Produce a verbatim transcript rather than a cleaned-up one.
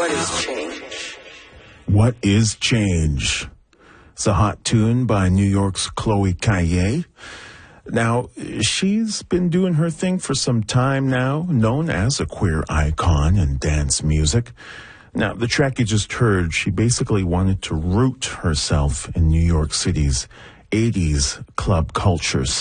What is change? What is change? It's a hot tune by New York's Chloe Caillet. Now, she's been doing her thing for some time now, known as a queer icon in dance music. Now, the track you just heard, she basically wanted to root herself in New York City's eighties club culture